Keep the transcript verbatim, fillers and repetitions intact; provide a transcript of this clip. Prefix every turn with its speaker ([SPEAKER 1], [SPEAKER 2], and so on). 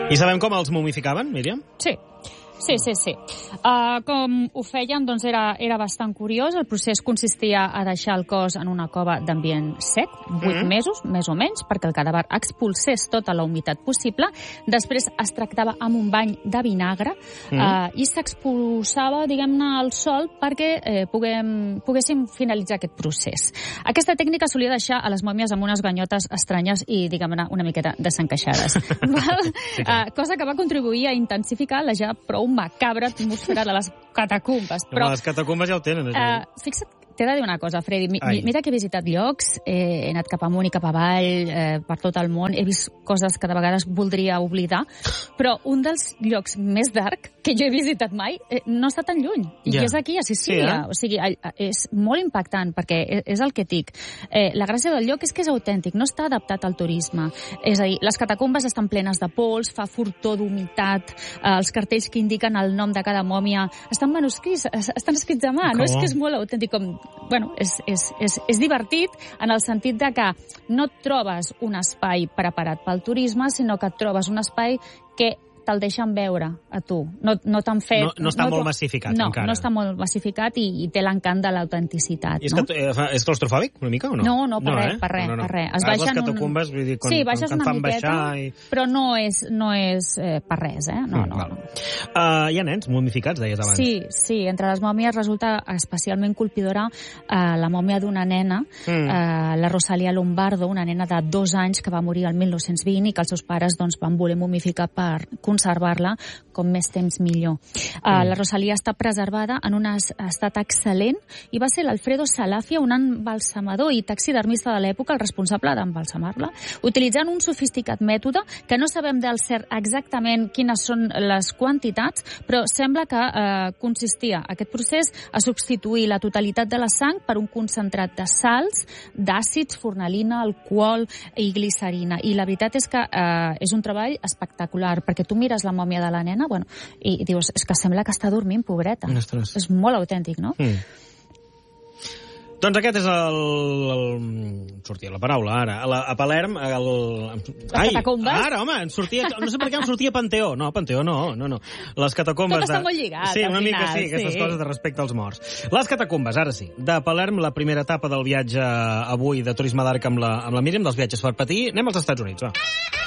[SPEAKER 1] I sabem com els mumificaven, Míriam?
[SPEAKER 2] Sí. Sí, sí, sí. Uh, com ho feien, doncs era, era bastant curiós. El procés consistia a deixar el cos en una cova d'ambient sec, vuit mm. mesos, més o menys, perquè el cadàver expulsés tota la humitat possible. Després es tractava amb un bany de vinagre mm. uh, i s'expulsava, diguem-ne, al sol perquè eh, puguem, poguéssim finalitzar aquest procés. Aquesta tècnica solia deixar a les mòmies amb unes ganyotes estranyes i, diguem-ne, una miqueta desencaixades. Sí, uh, cosa que va contribuir a intensificar la ja prou macabra atmosfera de les catacumbes.
[SPEAKER 1] Però les catacumbes ja ho tenen, això.
[SPEAKER 2] Uh, fixa't, t'he de dir una cosa, Freddy. Mi, mira que he visitat llocs, eh, he anat cap amunt i cap avall, eh, per tot el món, he vist coses que de vegades voldria oblidar, però un dels llocs més dark que jo he visitat mai eh, no està tan lluny, i yeah. és aquí, a Sicília. Sí, eh? O sigui, és molt impactant, perquè és el que et dic. Eh, la gràcia del lloc és que és autèntic, no està adaptat al turisme. És a dir, les catacumbes estan plenes de pols, fa furtor d'humitat, eh, els cartells que indiquen el nom de cada mòmia estan manuscrits, estan escrits a mà, com? No és que és molt autèntic, com bueno, és, és, és, és divertit en el sentit de que no et trobes un espai preparat pel turisme, sinó que et trobes un espai que te'l deixen veure a tu. No, no t'han fet...
[SPEAKER 1] No, no està no, molt massificat,
[SPEAKER 2] no,
[SPEAKER 1] encara.
[SPEAKER 2] No, no està molt massificat i, i té l'encant de l'autenticitat.
[SPEAKER 1] I és,
[SPEAKER 2] no?
[SPEAKER 1] que, eh, és claustrofòbic, una mica, o no?
[SPEAKER 2] No, no, per
[SPEAKER 1] no,
[SPEAKER 2] res,
[SPEAKER 1] eh?
[SPEAKER 2] per res,
[SPEAKER 1] no, no.
[SPEAKER 2] per res. Es
[SPEAKER 1] ah,
[SPEAKER 2] baixen
[SPEAKER 1] les catacumbes,
[SPEAKER 2] un...
[SPEAKER 1] vull dir, quan,
[SPEAKER 2] sí, baixes
[SPEAKER 1] quan
[SPEAKER 2] una
[SPEAKER 1] fan
[SPEAKER 2] miqueta,
[SPEAKER 1] baixar i...
[SPEAKER 2] però no és, no és eh, per res, eh? No, mm, no. no.
[SPEAKER 1] Uh, hi ha nens momificats, deies abans.
[SPEAKER 2] Sí, sí, entre les mòmies resulta especialment colpidora uh, la mòmia d'una nena, mm. uh, la Rosalia Lombardo, una nena de dos anys que va morir el mil nou-cents vint i que els seus pares doncs, van voler momificar per conservar-la com més temps millor. Uh, mm. La Rosalia està preservada en un estat excel·lent i va ser l'Alfredo Salafia, un embalsamador i taxidermista de l'època, el responsable d'embalsamar-la, utilitzant un sofisticat mètode que no sabem del cert exactament quines són les quantitats, però sembla que eh, consistia aquest procés a substituir la totalitat de la sang per un concentrat de sals, d'àcids, fornalina, alcohol i glicerina. I la veritat és que eh, és un treball espectacular, perquè tu mires la mòmia de la nena, bueno, i, i dius, és que sembla que està dormint, pobreta.
[SPEAKER 1] Ostres.
[SPEAKER 2] És molt autèntic, no? Mm.
[SPEAKER 1] Doncs aquest és el... el... sortia la paraula, ara. A, la, a Palerm... El...
[SPEAKER 2] Les Ai, catacumbes?
[SPEAKER 1] Ara, home, em sortia... No sé per què em sortia Panteó. No, Panteó no, no, no. Les catacumbes...
[SPEAKER 2] Tot està
[SPEAKER 1] de...
[SPEAKER 2] molt lligat,
[SPEAKER 1] sí, una
[SPEAKER 2] al
[SPEAKER 1] mica
[SPEAKER 2] final,
[SPEAKER 1] sí, aquestes
[SPEAKER 2] sí.
[SPEAKER 1] coses de respecte als morts. Les catacumbes, ara sí. De Palerm, la primera etapa del viatge avui de Turisme d'Arc amb la, amb la Míriam, dels viatges per patir. Anem als Estats Units, va.